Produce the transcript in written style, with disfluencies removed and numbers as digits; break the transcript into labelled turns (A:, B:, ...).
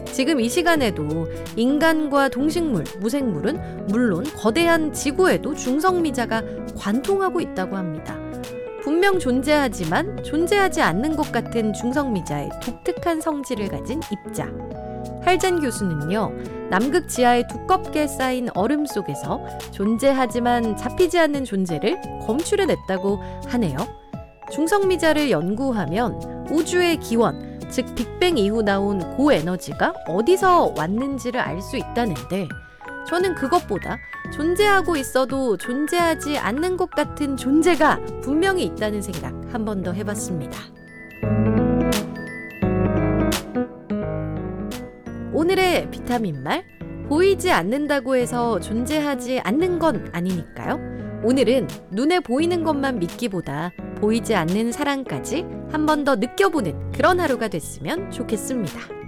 A: 지금 이 시간에도 인간과 동식물, 무생물은 물론 거대한 지구에도 중성미자가 관통하고 있다고 합니다. 분명 존재하지만 존재하지 않는 것 같은 중성미자의 독특한 성질을 가진 입자. 할잔 교수는요, 남극 지하에 두껍게 쌓인 얼음 속에서 존재하지만 잡히지 않는 존재를 검출해냈다고 하네요. 중성미자를 연구하면 우주의 기원, 즉 빅뱅 이후 나온 고에너지가 어디서 왔는지를 알 수 있다는데, 저는 그것보다 존재하고 있어도 존재하지 않는 것 같은 존재가 분명히 있다는 생각 한 번 더 해봤습니다. 오늘의 비타민말, 보이지 않는다고 해서 존재하지 않는 건 아니니까요. 오늘은 눈에 보이는 것만 믿기보다 보이지 않는 사랑까지 한 번 더 느껴보는 그런 하루가 됐으면 좋겠습니다.